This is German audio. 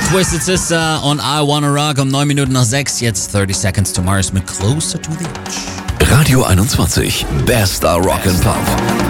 Twisted Sister und I Wanna Rock um 9 Minuten nach 6. Jetzt 30 Seconds to Mars mit Closer to the Edge. Radio 21, bester Rock and Pop.